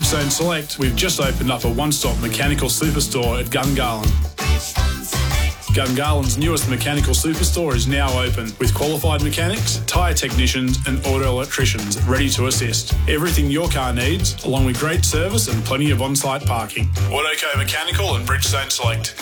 Bridgestone Select, we've just opened up a one-stop mechanical superstore at Gungahlin. Gungahlин's newest mechanical superstore is now open with qualified mechanics, tyre technicians and auto electricians ready to assist. Everything your car needs, along with great service and plenty of on-site parking. Autoco Mechanical and Bridgestone Select.